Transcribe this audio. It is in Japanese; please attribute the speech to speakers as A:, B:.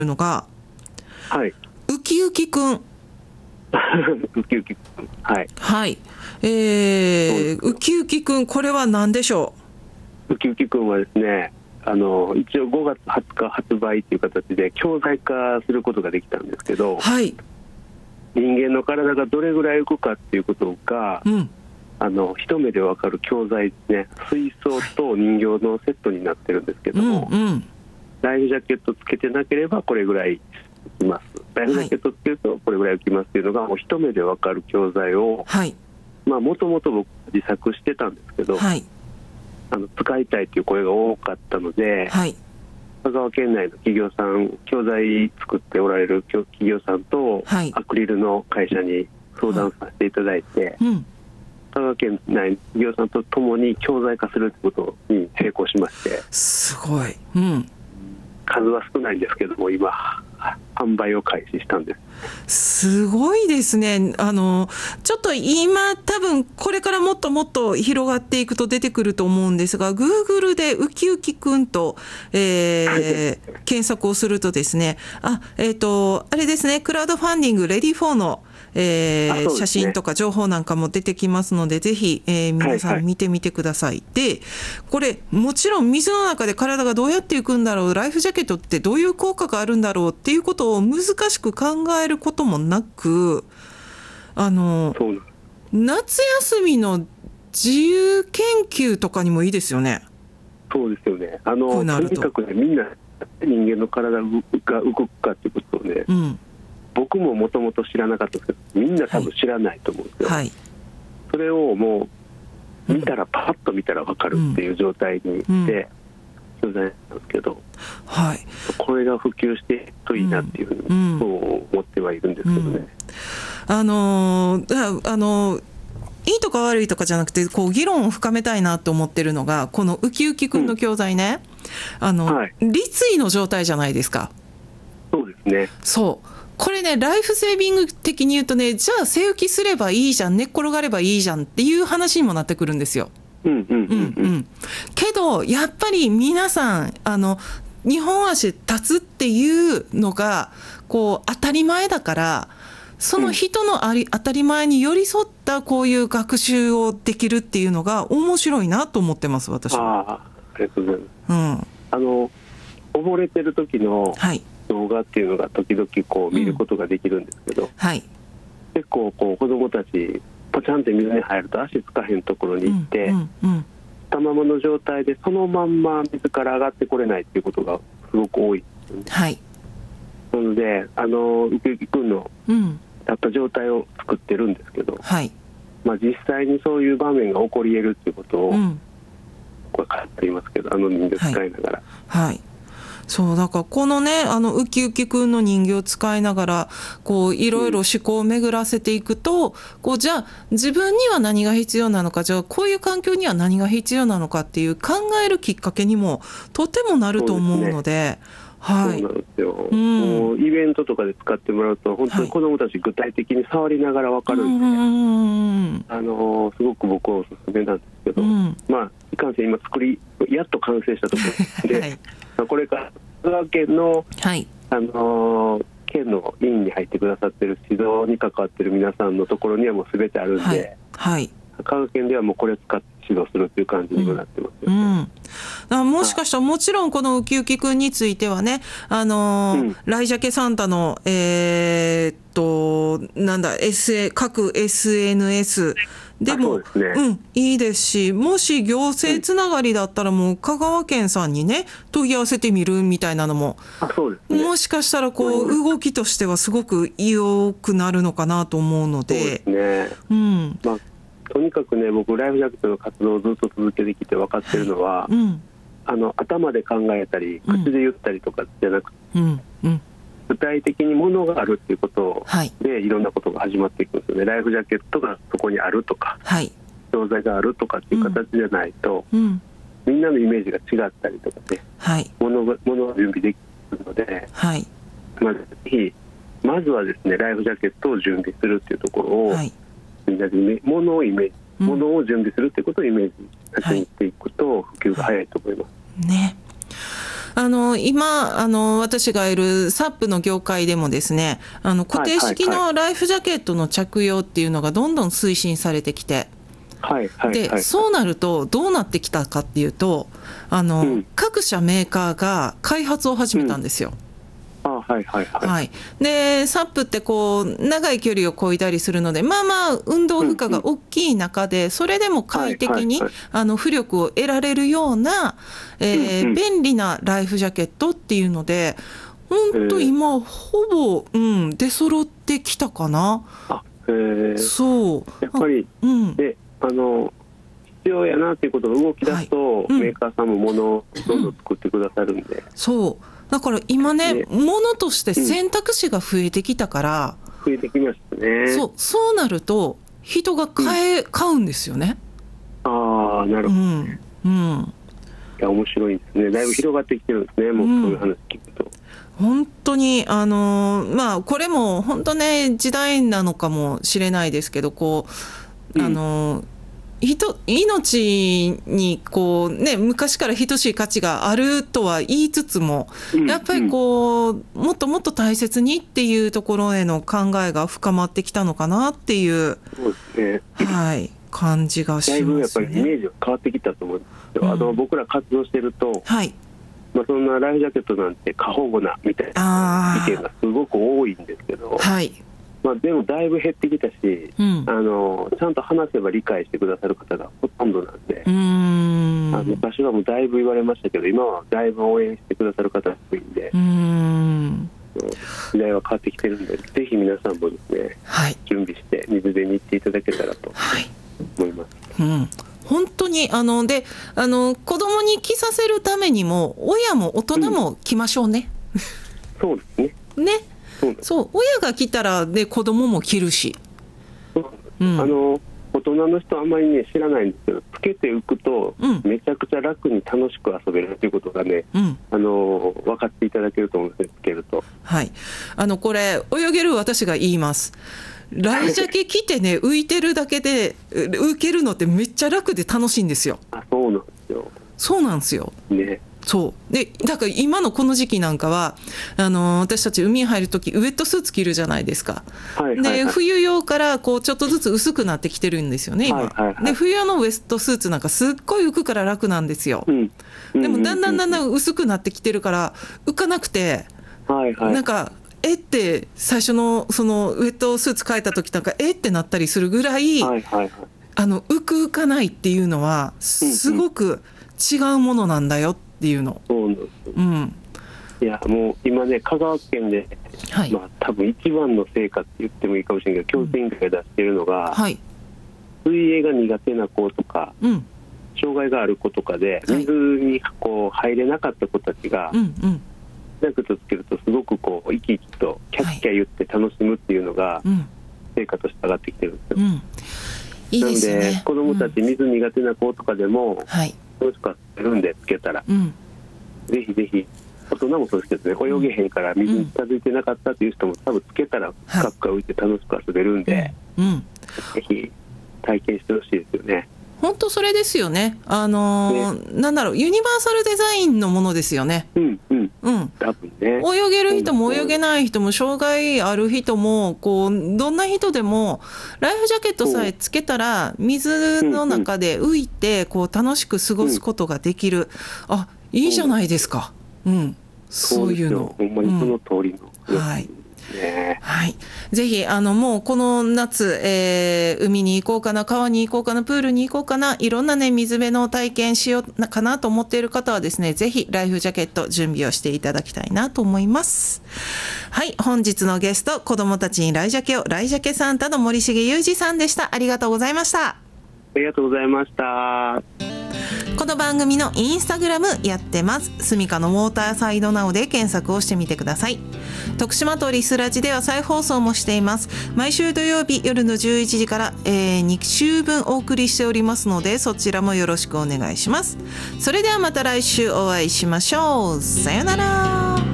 A: のが、
B: はい。
A: ウキウキくん。
B: ウキウキくん。はい。
A: はい。ウキウキくん、これは何でしょ
B: ウキウキくんはですね、一応5月20日発売という形で教材化することができたんですけど、
A: はい。
B: 人間の体がどれぐらい動くかっていうことが、
A: うん。
B: 一目でわかる教材ですね。水槽と人形のセットになってるんですけども、
A: うんうん。
B: ライフジャケットつけてなければこれぐらい浮きます。ライフジャケットつけるとこれぐらい浮きますっていうのがもう一目でわかる教材を、
A: はい。
B: もともと僕自作してたんですけど、
A: はい。
B: 使いたいという声が多かったので、
A: はい。
B: 香川県内の企業さん、教材作っておられる企業さんと、
A: はい。
B: アクリルの会社に相談させていただいて、
A: うん。
B: 香川県内の企業さんとともに教材化するということに成功しまして、
A: すごい。うん。
B: 数は少ないんですけども、今販売を開始したんです。
A: すごいですね。ちょっと今多分これからもっともっと広がっていくと出てくると思うんですが、Google でウキウキくんと、検索をするとですね、あれですね、クラウドファンディングレディフォーの
B: ね、
A: 写真とか情報なんかも出てきますので、ぜひ、皆さん見てみてください。はいはい、で、これもちろん水の中で体がどうやっていくんだろう、ライフジャケットってどういう効果があるんだろうっていうことを難しく考えることもなく、夏休みの自由研究とかにもいいですよね。
B: そうですよね。とにかくね、みんな人間の体が動くかっていうことをね、うん、僕ももともと知らなかったですけど、みんな多分知らないと思うんですよ。はい、それをもう見たら、パッと見たら分かるっていう状態にして取材なんですけど、はい、これが普及していくといいなっていうふうにそう思ってはいるんですけどね。
A: いいとか悪いとかじゃなくて、こう議論を深めたいなと思ってるのが、このウキウキくんの教材ね、はい、立位の状態じゃないですか。
B: そうですね。
A: そうこれね、ライフセービング的に言うとね、じゃあ背浮きすればいいじゃん、寝っ転がればいいじゃんっていう話にもなってくるんですよ。けどやっぱり皆さん2本足立つっていうのがこう当たり前だから、その人の当たり前に寄り添ったこういう学習をできるっていうのが面白いなと思ってます、私は。
B: ありがとうございます。溺れてる時の動画っていうのが時々こう見ることができるんですけど、はい、結構こう子供たちポチャンって水に入ると足つかへんところに行って、たままの状態でそのまんま水から上がってこれないっていうことがすごく多いですよね。はい、なのでウキウキくんの立った状態を作ってるんですけど、はい、実際にそういう場面が起こり得るっていうことを、これ書いていますけど、人形使いながら、はいはい、
A: そうだからこのねウキウキくんの人形を使いながらこういろいろ思考を巡らせていくと、こうじゃあ自分には何が必要なのか、じゃあこういう環境には何が必要なのかっていう考えるきっかけにもとてもなると思うので、はい、
B: そうなんですよ。もうイベントとかで使ってもらうと本当に子どもたち具体的に触りながら分かるんで、すごく僕はおすすめなんですけど、いかんせん今やっと完成したところで、はい、これから香川県の、はい、県の委員に入ってくださってる指導に関わってる皆さんのところにはもう全てあるんで、はいはい、香川県ではもうこれを使って指導するという感じにもなってますよね。
A: もしかしたらもちろんこのウキウキくんについてはね、ライジャケサンタの各 SNS でもいいですし、もし行政つながりだったらもう香川県さんにね問い合わせてみるみたいなのも、もしかしたらこう動きとしてはすごく良くなるのかなと思うので。
B: そうですね。とにかくね、僕ライフジャケットの活動をずっと続けてきて分かってるのは、頭で考えたり口で言ったりとかじゃなくて、具体的に物があるっていうことでいろんなことが始まっていくんですよね。ライフジャケットがそこにあるとか、教材があるとかっていう形じゃないと、みんなのイメージが違ったりとかね、物を準備できるので、まずはですね、ライフジャケットを準備するっていうところを、みんなで物を準備するっていうことをイメージさせていくと普及が早いと思います。
A: ね。 今私がいるサップの業界でもですね、固定式のライフジャケットの着用っていうのがどんどん推進されてきて、でそうなるとどうなってきたかっていうと、各社メーカーが開発を始めたんですよ。でサップってこう長い距離を漕いだりするので、まあまあ運動負荷が大きい中で、それでも快適に浮力を得られるような、便利なライフジャケットっていうので、本当今ほぼ、出揃ってきたかな。そう
B: やっぱり、で必要やなっていうことが動き出すと、メーカーさんも物をどんどん作ってくださるんで、
A: そうだから今ね、物として選択肢が増えてきたから、
B: 増えてきましたね。
A: そうなると人が買うんですよね。
B: ああ、なるほど、ね。いや面白いですね。だいぶ広がってきてるんですね。もうそういう話聞くと。
A: 本当にまあこれも本当ね時代なのかもしれないですけど、こう命にこうね、昔から等しい価値があるとは言いつつも、やっぱりこうもっともっと大切にっていうところへの考えが深まってきたのかなっていう、
B: そうですね、
A: 感じがしますね。だいぶ
B: やっぱりイメージが変わってきたと思うんですよ。僕ら活動してると、そんなライフジャケットなんて過保護なみたいな意見がすごく多いんですけど、でもだいぶ減ってきたし、ちゃんと話せば理解してくださる方がほとんどなんで、昔はもうだいぶ言われましたけど、今はだいぶ応援してくださる方が多いんで、時代は変わってきてるんで、ぜひ皆さんもですね、準備して水辺に行っていただけたらと思います。
A: 本当にで子供に着させるためにも親も大人も着ましょうね。
B: そうですね。
A: そう親が着たらで子供も着るし、
B: 大人の人あんまりね知らないんですけど、つけて浮くとめちゃくちゃ楽に楽しく遊べるということがね、分かっていただけると思うんですね、つけると。
A: これ泳げる私が言います。ライジャケ着てね浮いてるだけで浮けるのってめっちゃ楽で楽しいんですよ。
B: そうなんですよ。
A: そうなんですよ。
B: ね。
A: そうでだから今のこの時期なんかは私たち海に入るときウェットスーツ着るじゃないですか。で冬用からこうちょっとずつ薄くなってきてるんですよね今。で冬用のウェットスーツなんかすっごい浮くから楽なんですよ。でもだんだん薄くなってきてるから浮かなくて、なんかって最初のそのウェットスーツ変えた時なんかってなったりするぐらい、浮く浮かないっていうのはすごく違うものなんだよっていうの。
B: そうなんです。いやもう今ね香川県で、多分一番の成果って言ってもいいかもしれないけど、教育委員会が出しているのが、水泳が苦手な子とか、障害がある子とかで水にこう入れなかった子たちが、ジャケットつけるとすごくこう生き生きとキャッキャ言って楽しむっていうのが成果として上がってきてるんですよ。
A: いいですね。
B: なので子どもたち水苦手な子とかでも楽しく遊べるんでつけたら、ぜひぜひ大人もそうですけどね、泳げへんから水に近づいてなかったっていう人も多分つけたらふかふか浮いて楽しく遊べるんで、ぜひ体験してほしいですよね。
A: 本当それですよね。なんだろう、ユニバーサルデザインのものですよね。
B: 多分ね、
A: 泳げる人も泳げない人も障害ある人もこうどんな人でもライフジャケットさえつけたら水の中で浮いてこう楽しく過ごすことができる。いいじゃないですか。そういうの。
B: ほんまにその通りの。
A: ぜひもうこの夏、海に行こうかな、川に行こうかな、プールに行こうかな、いろんなね水辺の体験しようかなと思っている方はですね、ぜひライフジャケット準備をしていただきたいなと思います。本日のゲスト、子どもたちにライジャケを、ライジャケサンタの森重裕二さんでした。ありがとうございました。
B: ありがとうございました。
A: この番組のインスタグラムやってます。スミカのウォーターサイドナウで検索をしてみてください。徳島とリスラジでは再放送もしています。毎週土曜日夜の11時から、2週分お送りしておりますので、そちらもよろしくお願いします。それではまた来週お会いしましょう。さよなら。